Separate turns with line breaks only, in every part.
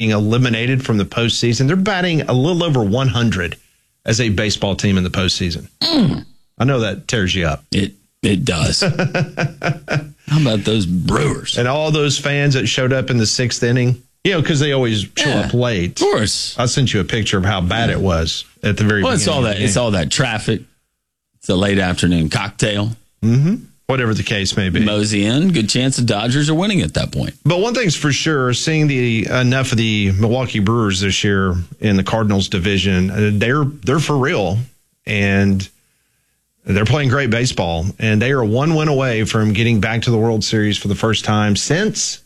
eliminated from the postseason. They're batting a little over 100 as a baseball team in the postseason. I know that tears you up.
It does. How about those Brewers?
And all those fans that showed up in the sixth inning, because they always show up late.
Of course.
I sent you a picture of how bad it was at the very beginning.
It's all that traffic. It's a late afternoon cocktail.
Mm-hmm. Whatever the case may be.
Mosey in. Good chance the Dodgers are winning at that point.
But one thing's for sure, seeing enough of the Milwaukee Brewers this year in the Cardinals division, they're for real. And they're playing great baseball. And they are one win away from getting back to the World Series for the first time since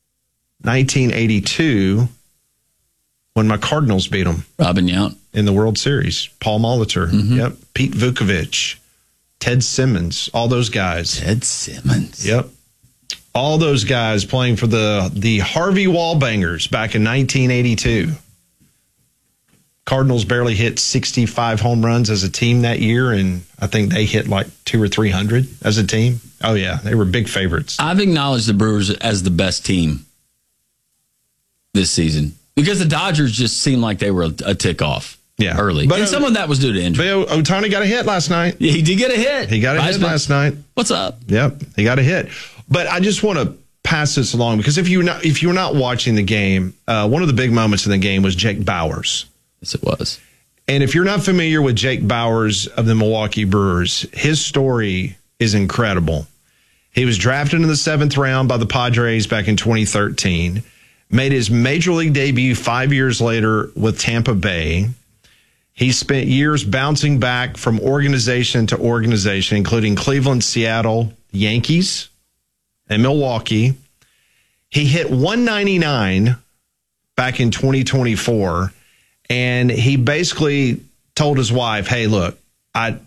1982, when my Cardinals beat them.
Robin Yount.
In the World Series. Paul Molitor. Mm-hmm. Yep. Pete Vukovich. Ted Simmons. All those guys.
Ted Simmons.
Yep. All those guys playing for the Harvey Wallbangers back in 1982. Cardinals barely hit 65 home runs as a team that year, and I think they hit like 200 or 300 as a team. Oh, yeah. They were big favorites.
I've acknowledged the Brewers as the best team this season because the Dodgers just seemed like they were a tick off early. But some of that was due to injury.
Ohtani got a hit last night.
Yeah, he did get a hit.
He got a hit last night.
What's up?
Yep, he got a hit. But I just want to pass this along because if you're not watching the game, one of the big moments in the game was Jake Bauers.
Yes, it was.
And if you're not familiar with Jake Bauers of the Milwaukee Brewers, his story is incredible. He was drafted in the 7th round by the Padres back in 2013, made his major league debut 5 years later with Tampa Bay. He spent years bouncing back from organization to organization, including Cleveland, Seattle, Yankees, and Milwaukee. He hit 199 back in 2024. And he basically told his wife, hey, look, I